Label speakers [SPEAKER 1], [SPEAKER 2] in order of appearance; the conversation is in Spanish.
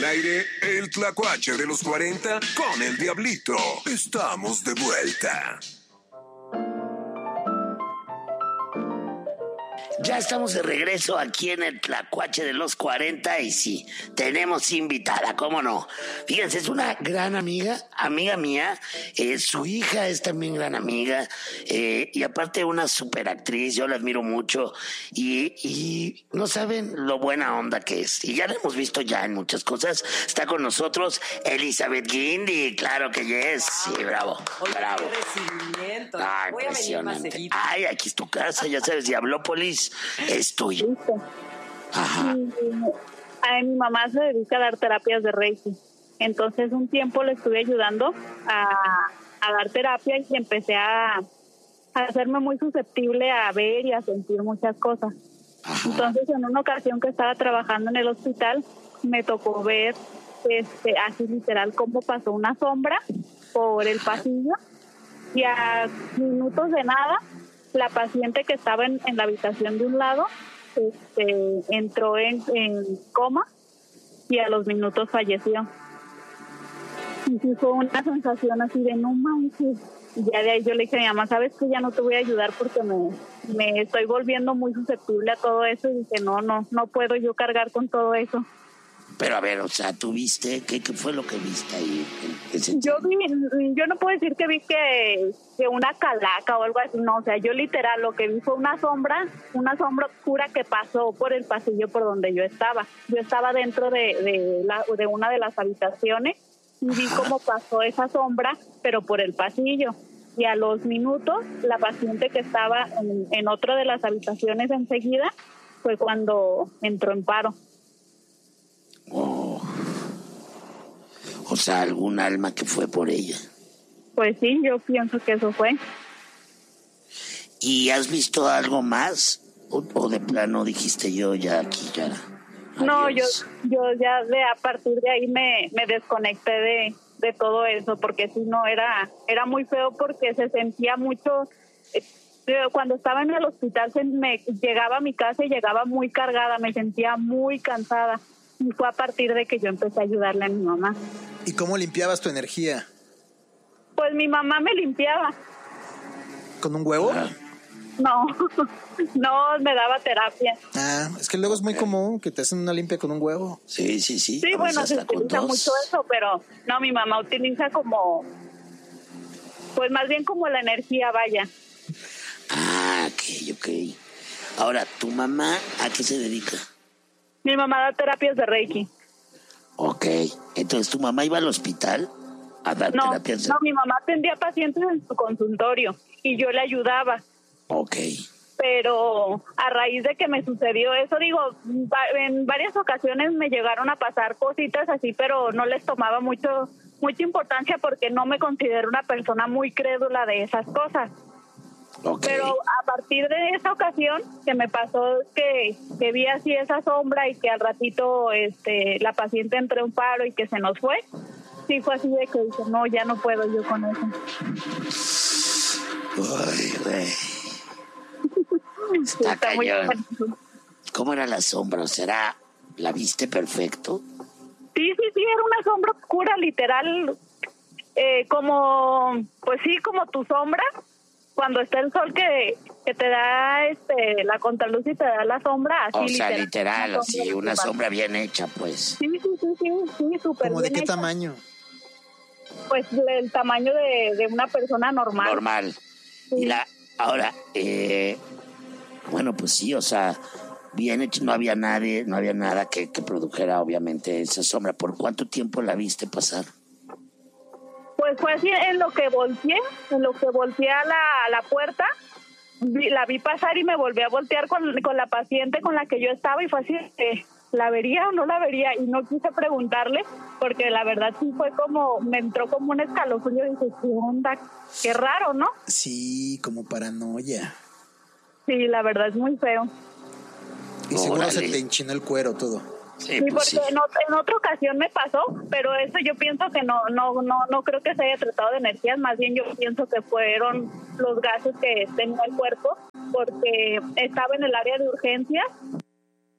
[SPEAKER 1] aire, el tlacuache de los 40 con el Diablito. Estamos de vuelta.
[SPEAKER 2] Ya estamos de regreso aquí en el Tlacuache de los 40 y sí, tenemos invitada, ¿cómo no? Fíjense, es una gran amiga mía, su hija es también gran amiga y aparte una super actriz, yo la admiro mucho y no saben lo buena onda que es. Y ya la hemos visto ya en muchas cosas. Está con nosotros Elizabeth Guindy, claro que yes, sí, bravo, bravo.
[SPEAKER 3] Qué recibimiento.
[SPEAKER 2] Ah,
[SPEAKER 3] voy a venir más
[SPEAKER 2] impresionante.
[SPEAKER 3] seguido.
[SPEAKER 2] Ay, aquí es tu casa, ya sabes, Diablópolis es tuyo. Ajá.
[SPEAKER 4] A mi mamá se dedica a dar terapias de Reiki. Entonces un tiempo le estuve ayudando a dar terapia y empecé a hacerme muy susceptible a ver y a sentir muchas cosas.
[SPEAKER 2] Ajá.
[SPEAKER 4] Entonces en una ocasión que estaba trabajando en el hospital me tocó ver así literal cómo pasó una sombra por el pasillo y a minutos de nada la paciente que estaba en la habitación de un lado entró en coma y a los minutos falleció. Y sí fue una sensación así de no manches. Y ya de ahí yo le dije a mi mamá, ¿sabes qué? Ya no te voy a ayudar porque me estoy volviendo muy susceptible a todo eso. Y dije, no puedo yo cargar con todo eso.
[SPEAKER 2] Pero a ver, o sea, ¿tú viste? ¿Qué fue lo que viste ahí?
[SPEAKER 4] Yo no puedo decir que vi que una calaca o algo así, no, o sea, yo literal lo que vi fue una sombra oscura que pasó por el pasillo por donde yo estaba. Yo estaba dentro de una de las habitaciones y vi cómo pasó esa sombra, pero por el pasillo. Y a los minutos, la paciente que estaba en otra de las habitaciones enseguida fue cuando entró en paro.
[SPEAKER 2] Oh. O sea, algún alma que fue por ella.
[SPEAKER 4] Pues sí, yo pienso que eso fue.
[SPEAKER 2] ¿Y has visto algo más? ¿O de plano dijiste yo ya aquí ya?
[SPEAKER 4] No,
[SPEAKER 2] adiós?
[SPEAKER 4] yo ya a partir de ahí me desconecté de todo eso, porque si no era muy feo porque se sentía mucho. Cuando estaba en el hospital llegaba a mi casa y llegaba muy cargada, me sentía muy cansada. Y fue a partir de que yo empecé a ayudarle a mi mamá.
[SPEAKER 5] ¿Y cómo limpiabas tu energía?
[SPEAKER 4] Pues mi mamá me limpiaba.
[SPEAKER 5] ¿Con un huevo?
[SPEAKER 4] No, me daba terapia.
[SPEAKER 5] Es que luego es muy común que te hacen una limpia con un huevo.
[SPEAKER 2] Sí.
[SPEAKER 4] Sí, bueno, se utiliza mucho eso, pero no, mi mamá utiliza pues más bien como la energía, vaya.
[SPEAKER 2] Ok. Ahora, ¿tu mamá a qué se dedica?
[SPEAKER 4] Mi mamá da terapias de Reiki.
[SPEAKER 2] Ok, entonces ¿tu mamá iba al hospital a dar terapias de...?
[SPEAKER 4] No, mi mamá atendía pacientes en su consultorio y yo le ayudaba.
[SPEAKER 2] Ok.
[SPEAKER 4] Pero a raíz de que me sucedió eso, en varias ocasiones me llegaron a pasar cositas así, pero no les tomaba mucha importancia porque no me considero una persona muy crédula de esas cosas. Okay. Pero a partir de esa ocasión que me pasó que vi así esa sombra y que al ratito la paciente entró en paro y que se nos fue, sí fue así de que dije, no, ya no puedo yo con eso.
[SPEAKER 2] Ay, güey. Está cañón. ¿Cómo era la sombra? ¿Será la viste perfecto?
[SPEAKER 4] Sí, era una sombra oscura, literal, como tu sombra. Cuando está el sol que te da la contraluz y te da la sombra, así.
[SPEAKER 2] O sea, literal, así, una sombra bien hecha, pues.
[SPEAKER 4] Sí, súper bien.
[SPEAKER 5] ¿Cómo de qué
[SPEAKER 4] hecha.
[SPEAKER 5] tamaño?
[SPEAKER 4] Pues el tamaño de una persona normal.
[SPEAKER 2] Normal. Sí. Y ahora, bueno, pues sí, o sea, bien hecho, no había nada que produjera, obviamente, esa sombra. ¿Por cuánto tiempo la viste pasar?
[SPEAKER 4] Pues fue así, en lo que volteé a la puerta, la vi pasar y me volví a voltear con la paciente con la que yo estaba y fue así, ¿la vería o no la vería? Y no quise preguntarle porque la verdad sí fue me entró como un escalofrío y dije, ¿qué onda? Qué raro, ¿no?
[SPEAKER 5] Sí, como paranoia.
[SPEAKER 4] Sí, la verdad es muy feo.
[SPEAKER 5] Y seguro se te enchinó el cuero todo.
[SPEAKER 4] Sí, porque en otra ocasión me pasó, pero eso yo pienso que no creo que se haya tratado de energías, más bien yo pienso que fueron los gases que tenía el cuerpo, porque estaba en el área de urgencias